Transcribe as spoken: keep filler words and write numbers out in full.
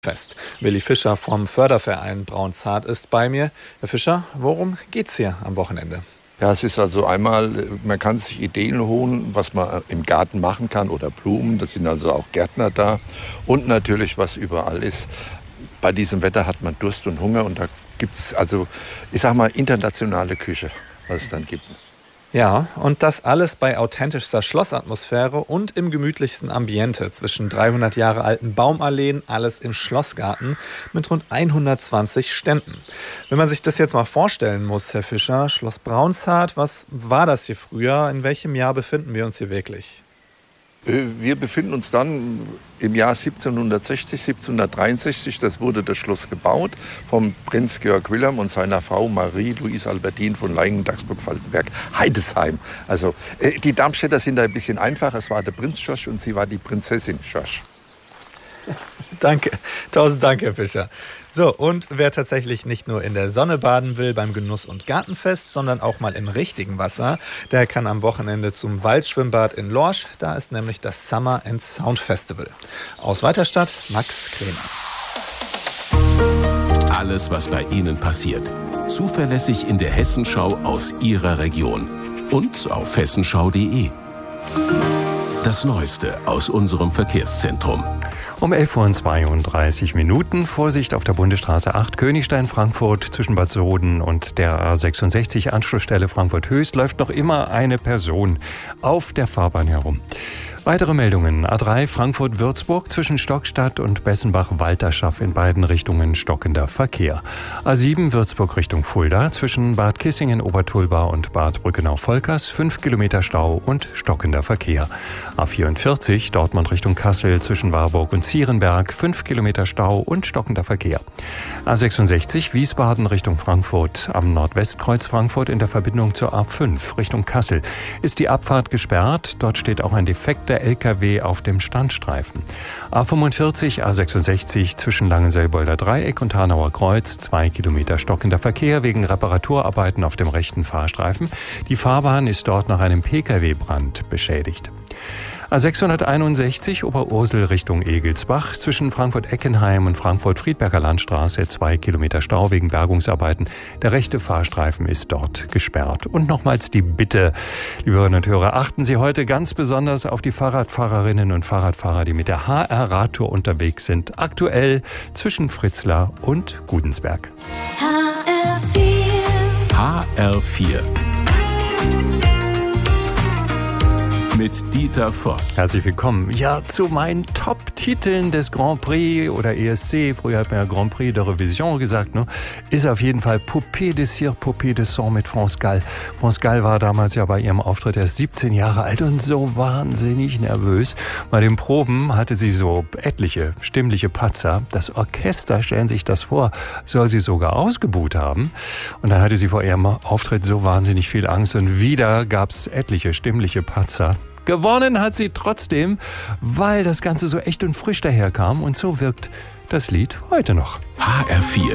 Fest. Willi Fischer vom Förderverein Braunzart ist bei mir. Herr Fischer, worum geht's hier am Wochenende? Ja, es ist also einmal, man kann sich Ideen holen, was man im Garten machen kann oder Blumen. Das sind also auch Gärtner da. Und natürlich, was überall ist. Bei diesem Wetter hat man Durst und Hunger und da gibt's also, ich sag mal, internationale Küche, was es dann gibt. Ja, und das alles bei authentischster Schlossatmosphäre und im gemütlichsten Ambiente zwischen dreihundert Jahre alten Baumalleen, alles im Schlossgarten mit rund hundertzwanzig Ständen. Wenn man sich das jetzt mal vorstellen muss, Herr Fischer, Schloss Braunzart, was war das hier früher? In welchem Jahr befinden wir uns hier wirklich? Wir befinden uns dann im Jahr siebzehnhundertsechzig, siebzehnhundertdreiundsechzig. Das wurde das Schloss gebaut vom Prinz Georg Wilhelm und seiner Frau Marie Louise Albertine von Leiningen-Daxburg-Falkenberg-Heidesheim. Also die Darmstädter sind da ein bisschen einfacher. Es war der Prinz Schorsch und sie war die Prinzessin Schorsch. Danke, tausend Dank, Herr Fischer. So, und wer tatsächlich nicht nur in der Sonne baden will beim Genuss- und Gartenfest, sondern auch mal im richtigen Wasser, der kann am Wochenende zum Waldschwimmbad in Lorsch. Da ist nämlich das Summer and Sound Festival. Aus Weiterstadt, Max Kremer. Alles, was bei Ihnen passiert. Zuverlässig in der Hessenschau aus Ihrer Region. Und auf hessenschau punkt de. Das Neueste aus unserem Verkehrszentrum. Um elf Uhr zweiunddreißig Minuten. Vorsicht auf der Bundesstraße acht Königstein-Frankfurt zwischen Bad Soden und der A sechsundsechzig Anschlussstelle Frankfurt-Höchst läuft noch immer eine Person auf der Fahrbahn herum. Weitere Meldungen. A drei Frankfurt-Würzburg zwischen Stockstadt und Bessenbach-Walterschaff in beiden Richtungen stockender Verkehr. A sieben Würzburg Richtung Fulda zwischen Bad Kissingen, Obertulba und Bad Brückenau-Volkers fünf Kilometer Stau und stockender Verkehr. A vierundvierzig Dortmund Richtung Kassel zwischen Warburg und Zierenberg fünf Kilometer Stau und stockender Verkehr. A sechsundsechzig Wiesbaden Richtung Frankfurt am Nordwestkreuz Frankfurt in der Verbindung zur A fünf Richtung Kassel ist die Abfahrt gesperrt. Dort steht auch ein defekter L K W auf dem Standstreifen. A fünfundvierzig, A sechsundsechzig zwischen Langenselbolder Dreieck und Hanauer Kreuz, zwei Kilometer stockender Verkehr wegen Reparaturarbeiten auf dem rechten Fahrstreifen. Die Fahrbahn ist dort nach einem P K W-Brand beschädigt. A sechshunderteinundsechzig Oberursel Richtung Egelsbach zwischen Frankfurt-Eckenheim und Frankfurt-Friedberger Landstraße zwei Kilometer Stau wegen Bergungsarbeiten. Der rechte Fahrstreifen ist dort gesperrt. Und nochmals die Bitte, liebe Hörerinnen und Hörer, achten Sie heute ganz besonders auf die Fahrradfahrerinnen und Fahrradfahrer, die mit der H R-Radtour unterwegs sind. Aktuell zwischen Fritzlar und Gudensberg. H R vier. H R vier. Mit Dieter Voss. Herzlich willkommen. Ja, zu meinen Top-Titeln des Grand Prix oder E S C, früher hat man ja Grand Prix de Revision gesagt, ne, ist auf jeden Fall Poupée de Cire, Poupée de Sang mit France Gall. France Gall war damals ja bei ihrem Auftritt erst siebzehn Jahre alt und so wahnsinnig nervös. Bei den Proben hatte sie so etliche stimmliche Patzer. Das Orchester, stellen Sie sich das vor, soll sie sogar ausgebuht haben. Und dann hatte sie vor ihrem Auftritt so wahnsinnig viel Angst und wieder gab es etliche stimmliche Patzer. Gewonnen hat sie trotzdem, weil das Ganze so echt und frisch daherkam und so wirkt das Lied heute noch. H R vier.